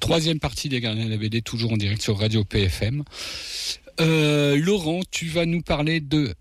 Troisième partie des Gardiens de la BD, toujours en direct sur Radio PFM. Laurent, tu vas nous parler de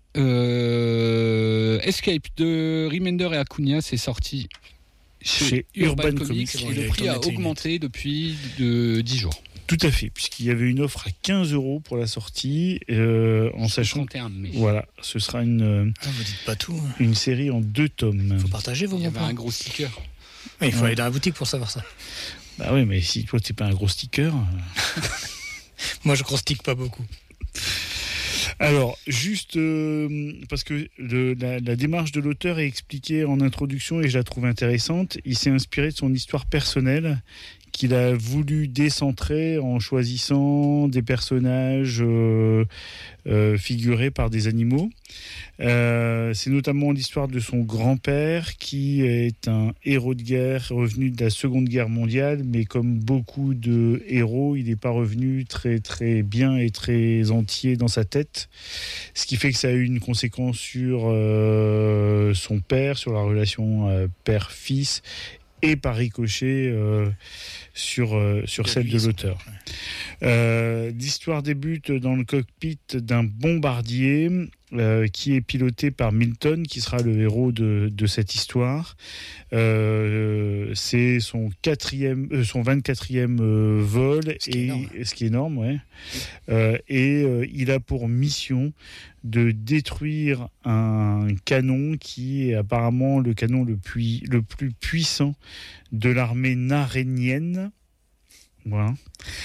Escape de Remender et Acuna. C'est sorti chez Urban Comics et le prix a augmenté depuis 10 jours. Tout à fait, puisqu'il y avait une offre à 15 € pour la sortie, en sachant 31 mai. Voilà, ce sera une vous dites pas tout. Une série en 2 tomes. Faut partager vos Il y avait points. un gros sticker. Oui, il faut aller dans la boutique pour savoir ça. Bah oui, mais si toi t'es pas un gros sticker. Moi, je croustique pas beaucoup. Alors, juste parce que la démarche de l'auteur est expliquée en introduction et je la trouve intéressante. Il s'est inspiré de son histoire personnelle qu'il a voulu décentrer en choisissant des personnages figurés par des animaux. C'est notamment l'histoire de son grand-père qui est un héros de guerre revenu de la Seconde Guerre mondiale, mais comme beaucoup de héros, il n'est pas revenu très très bien et très entier dans sa tête, ce qui fait que ça a eu une conséquence sur son père, sur la relation père-fils et par ricochet sur celle de l'auteur. L'histoire débute dans le cockpit d'un bombardier qui est piloté par Milton, qui sera le héros de cette histoire. C'est son 24e vol, ce qui est énorme, ouais. Et il a pour mission de détruire un canon qui est apparemment le canon le plus puissant de l'armée narénienne. Voilà.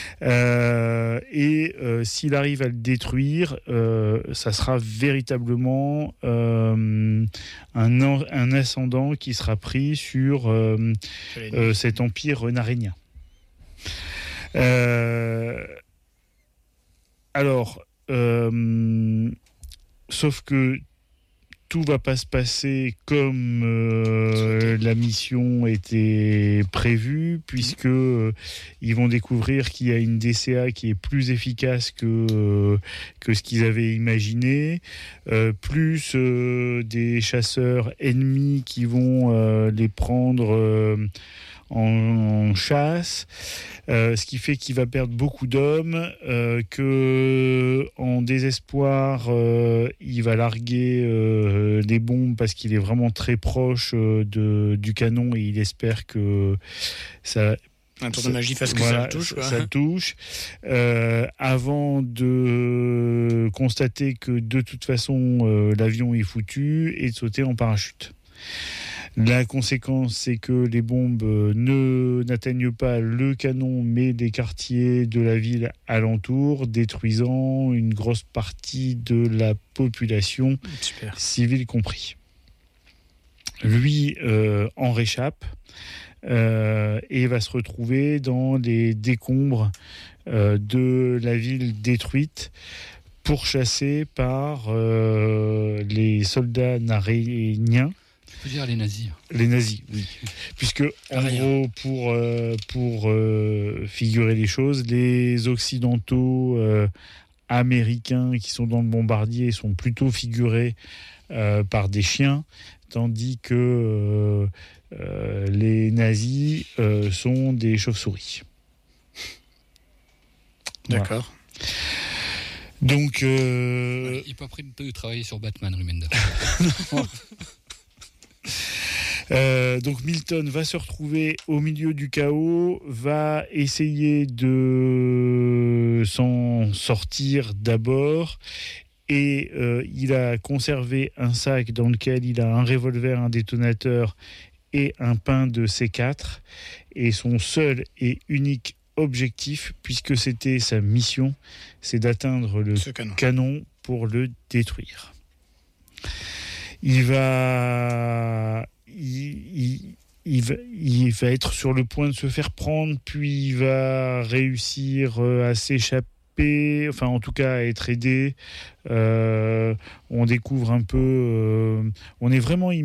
S'il arrive à le détruire, ça sera véritablement un ascendant qui sera pris sur cet empire narénien. Sauf que tout va pas se passer comme la mission était prévue, puisque ils vont découvrir qu'il y a une DCA qui est plus efficace que ce qu'ils avaient imaginé, plus des chasseurs ennemis qui vont les prendre en chasse, ce qui fait qu'il va perdre beaucoup d'hommes, que en désespoir il va larguer des bombes parce qu'il est vraiment très proche du canon et il espère que ça un tour de magie fasse que voilà, ça le touche. Quoi. Ça le touche. Avant de constater que de toute façon l'avion est foutu et de sauter en parachute. La conséquence, c'est que les bombes n'atteignent pas le canon, mais des quartiers de la ville alentour, détruisant une grosse partie de la population, civile compris. Lui en réchappe et va se retrouver dans les décombres de la ville détruite, pourchassé par les soldats naréniens. Tu peux dire les nazis. Les nazis, oui. Puisque, en gros, pour figurer les choses, les Occidentaux américains qui sont dans le bombardier sont plutôt figurés par des chiens, tandis que les nazis sont des chauves-souris. D'accord. Voilà. Donc... Il n'est pas prêt de travailler sur Batman, Remender. Donc Milton va se retrouver au milieu du chaos, va essayer de s'en sortir d'abord et il a conservé un sac dans lequel il a un revolver, un détonateur et un pain de C4 et son seul et unique objectif, puisque c'était sa mission, c'est d'atteindre le canon pour le détruire. Il va être sur le point de se faire prendre, puis il va réussir à s'échapper, enfin en tout cas à être aidé. On découvre un peu, on est vraiment